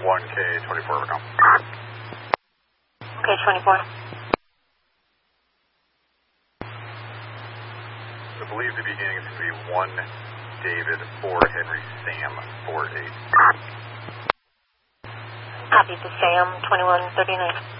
1K24 overcome. Okay, 24. I believe the beginning is going to be 1 David 4 Henry Sam 48. Copy to Sam 2139.